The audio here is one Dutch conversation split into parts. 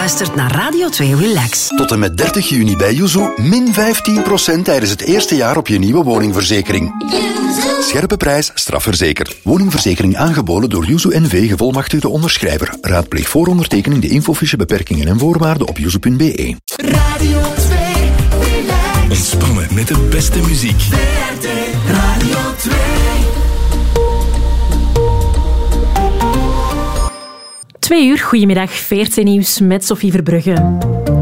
luistert naar Radio 2 Relax. Tot en met 30 juni bij Yuzu min 15% tijdens het eerste jaar op je nieuwe woningverzekering. Scherpe prijs, strafverzekerd. Woningverzekering aangeboden door Yuzu NV, gevolmachtigde onderschrijver. Raadpleeg voor ondertekening de infofiche, beperkingen en voorwaarden op yuzu.be. Radio 2 Relax. Ontspannen met de beste muziek. VRT Radio 2. 2 uur, goedemiddag, VRT Nieuws met Sophie Verbrugge.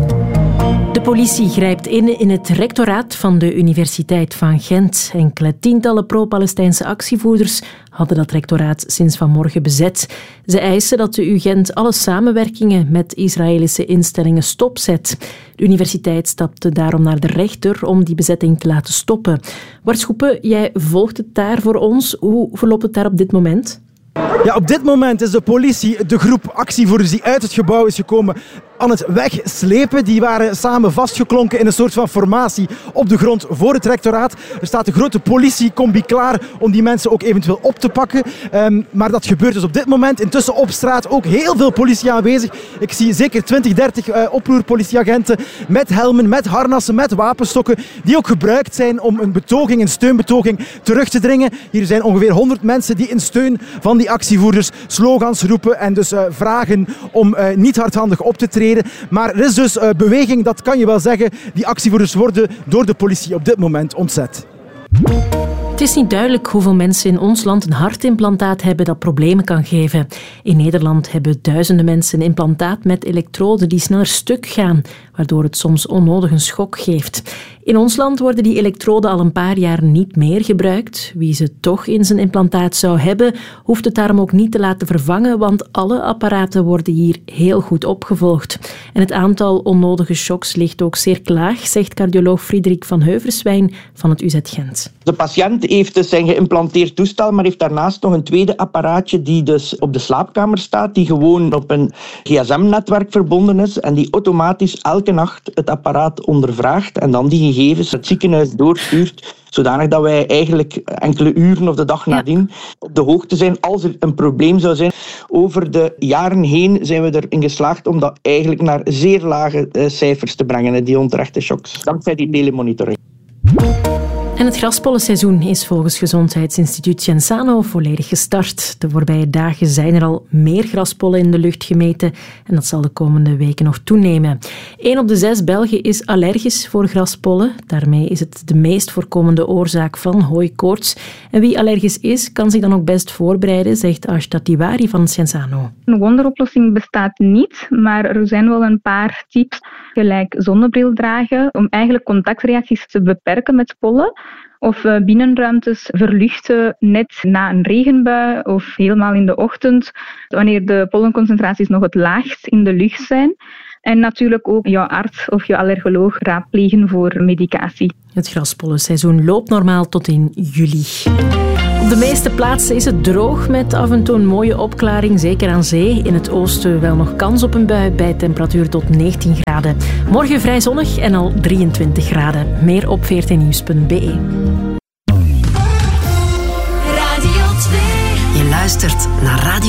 De politie grijpt in het rectoraat van de Universiteit van Gent. Enkele tientallen pro-Palestijnse actievoerders hadden dat rectoraat sinds vanmorgen bezet. Ze eisen dat de UGent alle samenwerkingen met Israëlische instellingen stopzet. De universiteit stapte daarom naar de rechter om die bezetting te laten stoppen. Bart Schoepen, jij volgt het daar voor ons. Hoe verloopt het daar op dit moment? Ja, op dit moment is de politie de groep actievoerders die uit het gebouw is gekomen aan het wegslepen. Die waren samen vastgeklonken in een soort van formatie op de grond voor het rectoraat. Er staat een grote politiecombi klaar om die mensen ook eventueel op te pakken. Maar dat gebeurt dus op dit moment. Intussen op straat ook heel veel politie aanwezig. Ik zie zeker 20, 30 oproerpolitieagenten met helmen, met harnassen, met wapenstokken die ook gebruikt zijn om een betoging, een steunbetoging terug te dringen. Hier zijn ongeveer 100 mensen die in steun van die actievoerders slogans roepen en dus vragen om niet hardhandig op te treden. Maar er is dus beweging, dat kan je wel zeggen. Die actievoerders worden door de politie op dit moment ontzet. Het is niet duidelijk hoeveel mensen in ons land een hartimplantaat hebben dat problemen kan geven. In Nederland hebben duizenden mensen een implantaat met elektroden die sneller stuk gaan, waardoor het soms onnodig een schok geeft. In ons land worden die elektroden al een paar jaar niet meer gebruikt. Wie ze toch in zijn implantaat zou hebben, hoeft het daarom ook niet te laten vervangen, want alle apparaten worden hier heel goed opgevolgd. En het aantal onnodige shocks ligt ook zeer laag, zegt cardioloog Frederik van Heuverswijn van het UZ Gent. De patiënt heeft dus zijn geïmplanteerd toestel, maar heeft daarnaast nog een tweede apparaatje die dus op de slaapkamer staat, die gewoon op een gsm-netwerk verbonden is en die automatisch elke nacht het apparaat ondervraagt en dan die gegevens het ziekenhuis doorstuurt, zodanig dat wij eigenlijk enkele uren of de dag nadien op de hoogte zijn als er een probleem zou zijn. Over de jaren heen zijn we erin geslaagd om dat eigenlijk naar zeer lage cijfers te brengen, die onterechte shocks, dankzij die telemonitoring. En het graspollenseizoen is volgens Gezondheidsinstituut Genzano volledig gestart. De voorbije dagen zijn er al meer graspollen in de lucht gemeten en dat zal de komende weken nog toenemen. 1 op de 6 Belgen is allergisch voor graspollen. Daarmee is het de meest voorkomende oorzaak van hooikoorts. En wie allergisch is, kan zich dan ook best voorbereiden, zegt Ashta Tiwari van Genzano. Een wonderoplossing bestaat niet, maar er zijn wel een paar tips, gelijk zonnebril dragen, om eigenlijk contactreacties te beperken met pollen. Of binnenruimtes verluchten net na een regenbui of helemaal in de ochtend, wanneer de pollenconcentraties nog het laagst in de lucht zijn. En natuurlijk ook jouw arts of je allergoloog raadplegen voor medicatie. Het graspollenseizoen loopt normaal tot in juli. Op de meeste plaatsen is het droog met af en toe een mooie opklaring, zeker aan zee. In het oosten wel nog kans op een bui bij temperatuur tot 19 graden. Morgen vrij zonnig en al 23 graden. Meer op vrtnieuws.be. Je luistert naar Radio